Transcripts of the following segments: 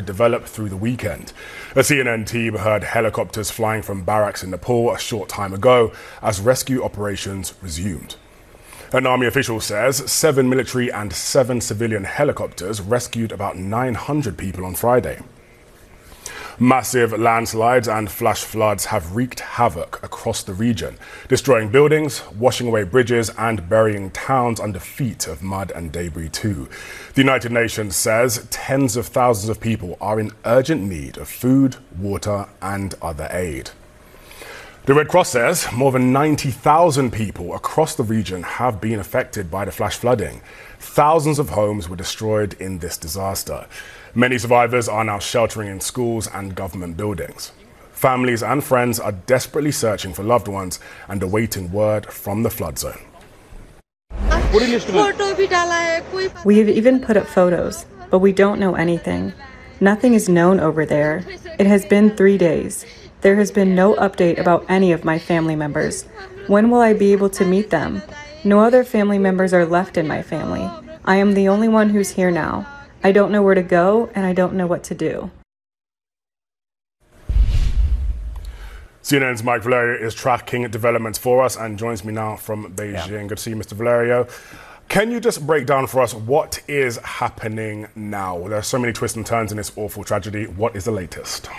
develop through the weekend. A CNN team heard helicopters flying from barracks in Nepal a short time ago as rescue operations resumed. An army official says 7 military and 7 civilian helicopters rescued about 900 people on Friday. Massive landslides and flash floods have wreaked havoc across the region, destroying buildings, washing away bridges, and burying towns under feet of mud and debris too. The United Nations says tens of thousands of people are in urgent need of food, water, and other aid. The Red Cross says more than 90,000 people across the region have been affected by the flash flooding. Thousands of homes were destroyed in this disaster. Many survivors are now sheltering in schools and government buildings. Families and friends are desperately searching for loved ones and awaiting word from the flood zone. We have even put up photos, but we don't know anything. Nothing is known over there. It has been 3 days. There has been no update about any of my family members. When will I be able to meet them? No other family members are left in my family. I am the only one who's here now. I don't know where to go, and I don't know what to do. CNN's Mike Valerio is tracking developments for us and joins me now from Beijing. Yeah. Good to see you, Mr. Valerio. Can you just break down for us what is happening now? There are so many twists and turns in this awful tragedy. What is the latest?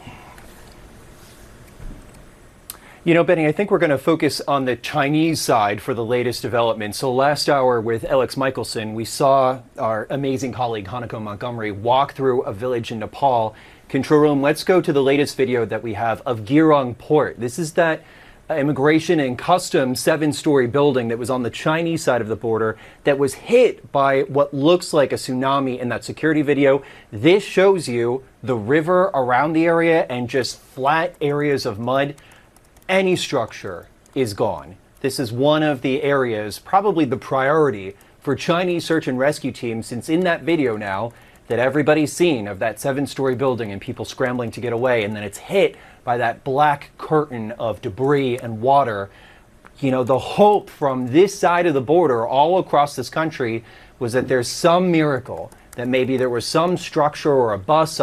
You know, Benny, I think we're going to focus on the Chinese side for the latest developments. So last hour with Alex Michelson, we saw our amazing colleague Hanako Montgomery walk through a village in Nepal. Control room, let's go to the latest video that we have of Girong Port. This is that immigration and customs 7-story building that was on the Chinese side of the border that was hit by what looks like a tsunami in that security video. This shows you the river around the area and just flat areas of mud. Any structure is gone. This is one of the areas, probably the priority for Chinese search and rescue teams, since in that video now that everybody's seen of that 7-story building and people scrambling to get away, and then it's hit by that black curtain of debris and water. You know, the hope from this side of the border all across this country was that there's some miracle, that maybe there was some structure or a bus